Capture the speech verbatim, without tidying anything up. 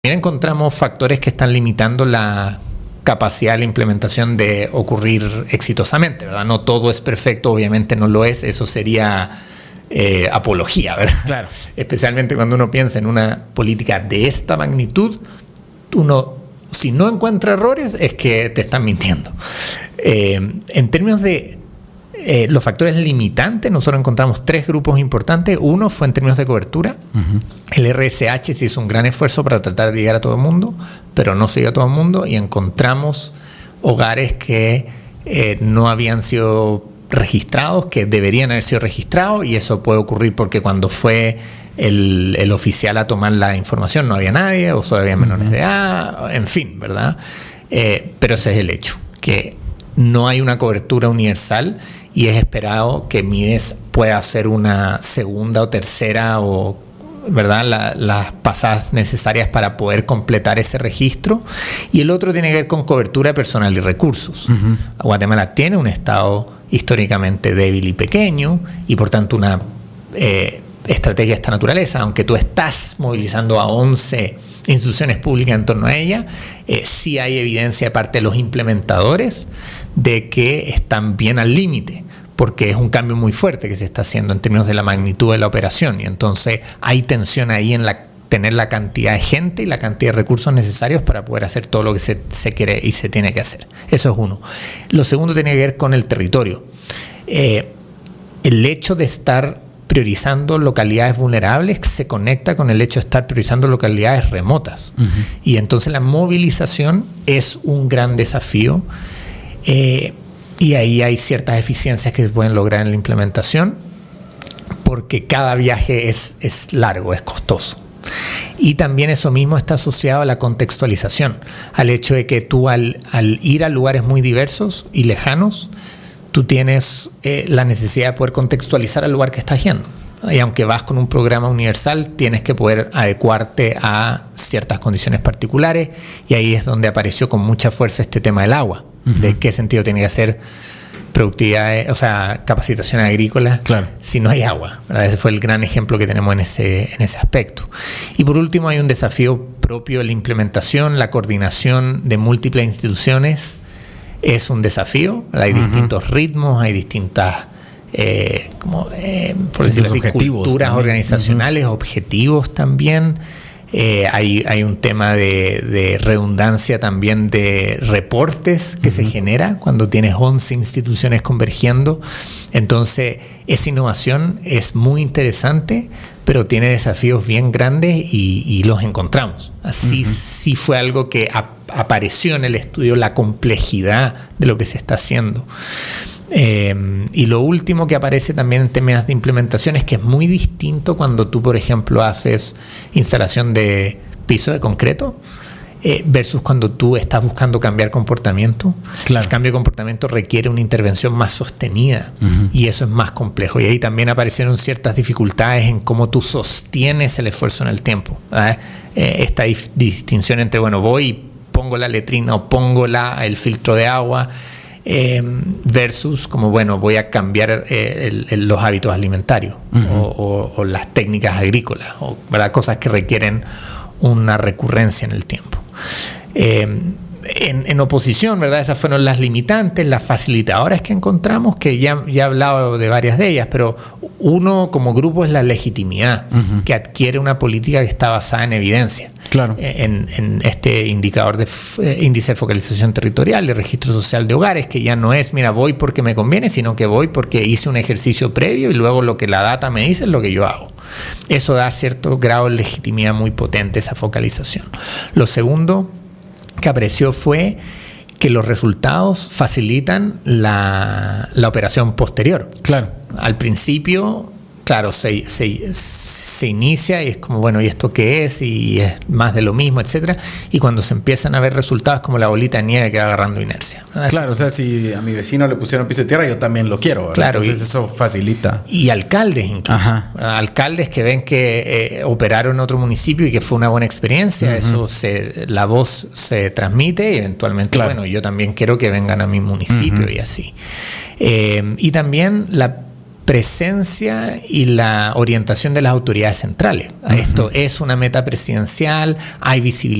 También encontramos factores que están limitando la capacidad de la implementación de ocurrir exitosamente, ¿verdad? No todo es perfecto, obviamente no lo es, eso sería eh, apología, ¿verdad? Claro. Especialmente cuando uno piensa en una política de esta magnitud, uno, si no encuentra errores, es que te están mintiendo. Eh, en términos de eh, los factores limitantes, nosotros encontramos tres grupos importantes. Uno fue en términos de cobertura. Uh-huh. El R S H se hizo un gran esfuerzo para tratar de llegar a todo el mundo, pero no se llegó a todo el mundo y encontramos hogares que eh, no habían sido registrados, que deberían haber sido registrados, y eso puede ocurrir porque cuando fue el, el oficial a tomar la información no había nadie, o solo había menores uh-huh. de edad, en fin, ¿verdad? Eh, pero ese es el hecho, que no hay una cobertura universal y es esperado que Mides pueda hacer una segunda o tercera o, ¿verdad?, la, las pasadas necesarias para poder completar ese registro. Y el otro tiene que ver con cobertura personal y recursos. Uh-huh. Guatemala tiene un estado históricamente débil y pequeño y por tanto una eh, estrategia de esta naturaleza, aunque tú estás movilizando a once instituciones públicas en torno a ella, eh, sí hay evidencia de parte de los implementadores de que están bien al límite, porque es un cambio muy fuerte que se está haciendo en términos de la magnitud de la operación, y entonces hay tensión ahí en la, tener la cantidad de gente y la cantidad de recursos necesarios para poder hacer todo lo que se, se quiere y se tiene que hacer. Eso es uno. Lo segundo tiene que ver con el territorio. Eh, el hecho de estar priorizando localidades vulnerables se conecta con el hecho de estar priorizando localidades remotas. Uh-huh. Y entonces la movilización es un gran desafío. Eh, y ahí hay ciertas eficiencias que se pueden lograr en la implementación, porque cada viaje es, es largo, es costoso. Y también eso mismo está asociado a la contextualización, al hecho de que tú al, al ir a lugares muy diversos y lejanos, tú tienes eh, la necesidad de poder contextualizar al lugar que estás yendo. Y aunque vas con un programa universal, tienes que poder adecuarte a ciertas condiciones particulares, y ahí es donde apareció con mucha fuerza este tema del agua. Uh-huh. De qué sentido tiene que hacer productividad, o sea, capacitación agrícola, claro, si no hay agua, ¿verdad? Ese fue el gran ejemplo que tenemos en ese, en ese aspecto. Y por último hay un desafío propio de la implementación, la coordinación de múltiples instituciones es un desafío, ¿verdad? Hay uh-huh. distintos ritmos, hay distintas Eh, como, eh, por decirlo así, culturas también organizacionales, uh-huh. objetivos también. Eh, hay, hay un tema de, de redundancia también de reportes que uh-huh. se genera cuando tienes once instituciones convergiendo. Entonces, esa innovación es muy interesante, pero tiene desafíos bien grandes y, y los encontramos. Así uh-huh. sí fue algo que ap- apareció en el estudio, la complejidad de lo que se está haciendo. Eh, y lo último que aparece también en temas de implementación es que es muy distinto cuando tú, por ejemplo, haces instalación de piso de concreto eh, versus cuando tú estás buscando cambiar comportamiento. Claro. El cambio de comportamiento requiere una intervención más sostenida uh-huh. y eso es más complejo. Y ahí también aparecieron ciertas dificultades en cómo tú sostienes el esfuerzo en el tiempo. ¿eh? Eh, esta dif- distinción entre, bueno, voy y pongo la letrina o pongo la, el filtro de agua, Eh, versus como, bueno, voy a cambiar eh, el, el, los hábitos alimentarios uh-huh. o, o, o las técnicas agrícolas, o, ¿verdad? Cosas que requieren una recurrencia en el tiempo. Eh, en, en oposición, ¿verdad? Esas fueron las limitantes, las facilitadoras que encontramos, que ya, ya he hablado de varias de ellas, pero uno como grupo es la legitimidad uh-huh. que adquiere una política que está basada en evidencia. Claro. En, en este indicador de eh, índice de focalización territorial, de registro social de hogares, que ya no es, mira, voy porque me conviene, sino que voy porque hice un ejercicio previo y luego lo que la data me dice es lo que yo hago. Eso da cierto grado de legitimidad muy potente, esa focalización. Lo segundo que apareció fue que los resultados facilitan la, la operación posterior. Claro. Al principio, claro, se, se, se inicia y es como, bueno, ¿y esto qué es? Y es más de lo mismo, etcétera. Y cuando se empiezan a ver resultados, como la bolita de nieve que va agarrando inercia, ¿verdad? Claro, o sea, si a mi vecino le pusieron piso de tierra, yo también lo quiero, ¿verdad? Claro, entonces y, eso facilita. Y alcaldes incluso. Ajá. Alcaldes que ven que eh, operaron en otro municipio y que fue una buena experiencia, uh-huh. eso se, la voz se transmite y eventualmente, claro. bueno, yo también quiero que vengan a mi municipio uh-huh. y así. Eh, y también la presencia y la orientación de las autoridades centrales. Uh-huh. Esto es una meta presidencial, hay visibilidad